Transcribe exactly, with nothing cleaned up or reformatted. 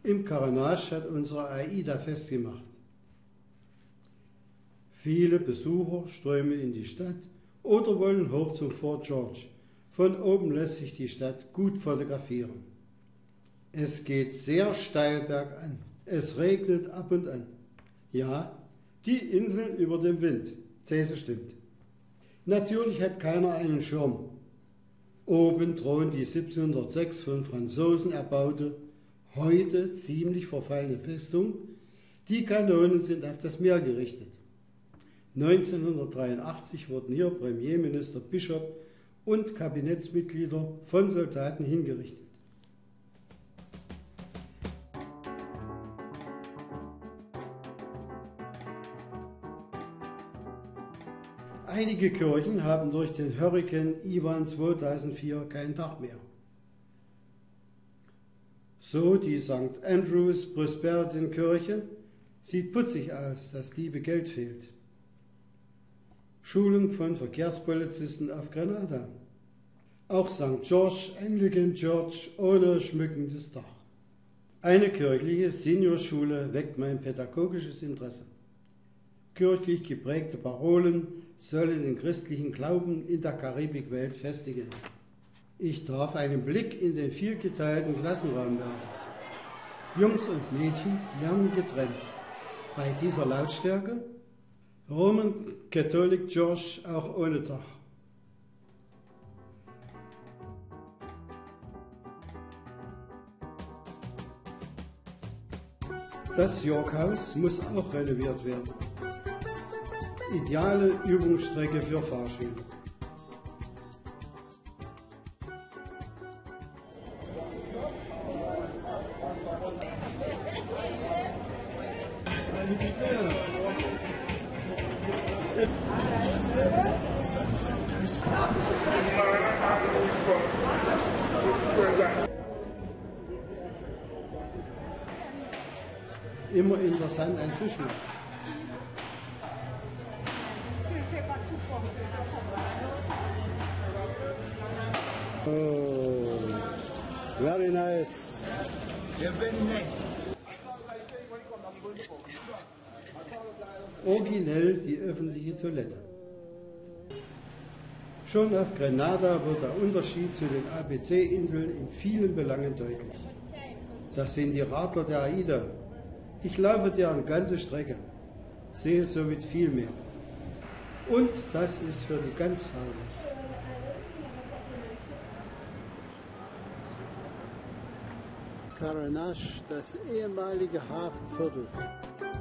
im Caranache hat unsere AIDA festgemacht. Viele Besucher strömen in die Stadt oder wollen hoch zum Fort George. Von oben lässt sich die Stadt gut fotografieren. Es geht sehr steil bergan. Es regnet ab und an. Ja, die Inseln über dem Wind. These stimmt. Natürlich hat keiner einen Schirm. Oben thront die siebzehnhundertsechs von Franzosen erbaute, heute ziemlich verfallene Festung. Die Kanonen sind auf das Meer gerichtet. neunzehnhundertdreiundachtzig wurden hier Premierminister Bishop und Kabinettsmitglieder von Soldaten hingerichtet. Einige Kirchen haben durch den Hurrikan Ivan zweitausendvier kein Dach mehr. So die Sankt Andrews Presbyterian Kirche sieht putzig aus, das liebe Geld fehlt. Schulung von Verkehrspolizisten auf Grenada. Auch Sankt George Anglican Church ohne schmückendes Dach. Eine kirchliche Seniorschule weckt mein pädagogisches Interesse. Kirchlich geprägte Parolen sollen den christlichen Glauben in der Karibikwelt festigen. Ich darf einen Blick in den vielgeteilten Klassenraum werfen. Jungs und Mädchen lernen getrennt. Bei dieser Lautstärke Roman Catholic Church auch ohne Dach. Das York House muss auch renoviert werden. Ideale Übungsstrecke für Fahrschüler. Immer interessant ein Fischmarkt. Oh, very nice. Originell die öffentliche Toilette. Schon auf Grenada wird der Unterschied zu den A B C-Inseln in vielen Belangen deutlich. Das sind die Radler der AIDA. Ich laufe deren ganze Strecke, sehe somit viel mehr. Und das ist für die ganz Faulen. Caranache, das ehemalige Hafenviertel.